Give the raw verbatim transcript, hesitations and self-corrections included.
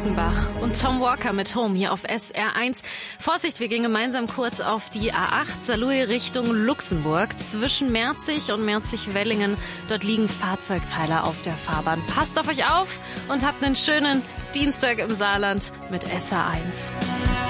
Luckenbach und Tom Walker mit Home hier auf S R eins. Vorsicht, wir gehen gemeinsam kurz auf die A acht Saarlouis Richtung Luxemburg. Zwischen Merzig und Merzig-Wellingen, dort liegen Fahrzeugteile auf der Fahrbahn. Passt auf euch auf und habt einen schönen Dienstag im Saarland mit S R eins.